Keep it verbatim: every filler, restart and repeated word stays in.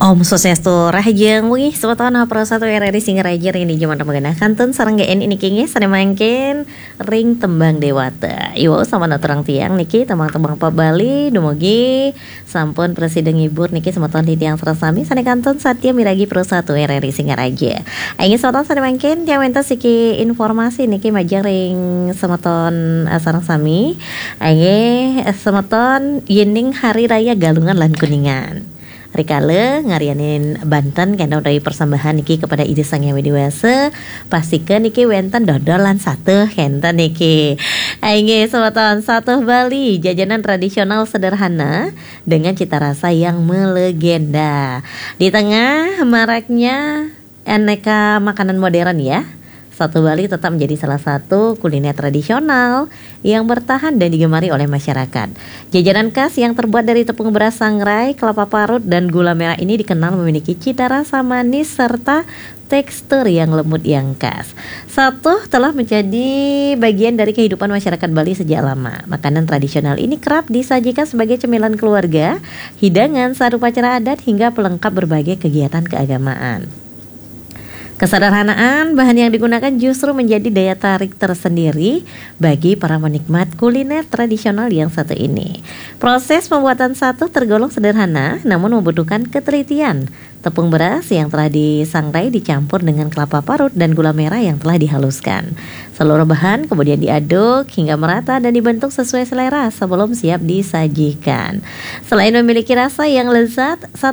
Om Swastiastu Rahajeng wih sebetulnya prasatu R R I Singaraja ini cuma mengenai kantun sarang G N ini kayaknya sana main ring tembang dewata. Iwo sama naturang tiang niki tembang-tembang Pak Bali dumugi sampun presiden ngibur niki semeton di tiang serasami sana kantun Satya Miragi prasatu R R I Singaraja. Aing semeton sana main tiang wenta siki informasi niki majang ring semeton uh, sarang sami. Aing semeton yening hari raya Galungan lan Kuningan. Rikale ngarianin Banten kena dari persembahan niki kepada Ide Sang Yang Widiwasa pastikan niki wenten dodolan satu kenta niki ainge semeton satu Bali jajanan tradisional sederhana dengan cita rasa yang melegenda di tengah maraknya aneka makanan modern ya. Satu Bali tetap menjadi salah satu kuliner tradisional yang bertahan dan digemari oleh masyarakat. Jajanan khas yang terbuat dari tepung beras sangrai, kelapa parut, dan gula merah ini dikenal memiliki cita rasa manis serta tekstur yang lembut yang khas. Satu telah menjadi bagian dari kehidupan masyarakat Bali sejak lama. Makanan tradisional ini kerap disajikan sebagai cemilan keluarga, hidangan saat upacara adat hingga pelengkap berbagai kegiatan keagamaan. Kesederhanaan bahan yang digunakan justru menjadi daya tarik tersendiri bagi para menikmat kuliner tradisional yang satu ini. Proses pembuatan satu tergolong sederhana namun membutuhkan ketelitian. Tepung beras yang telah disangrai dicampur dengan kelapa parut dan gula merah yang telah dihaluskan. Seluruh bahan kemudian diaduk hingga merata dan dibentuk sesuai selera sebelum siap disajikan. Selain memiliki rasa yang lezat,